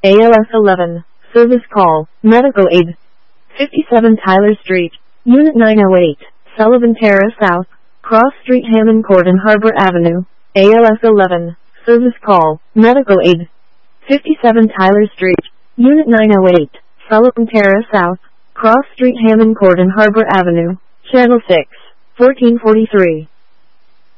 ALS 11, service call, medical aid. 57 Tyler Street, Unit 908, Sullivan Terrace South, Cross Street, Hammond Court and Harbor Avenue. ALS 11, service call, medical aid. 57 Tyler Street, Unit 908, Sullivan Terrace South, Cross Street, Hammond Court and Harbor Avenue. Channel 6, 1443.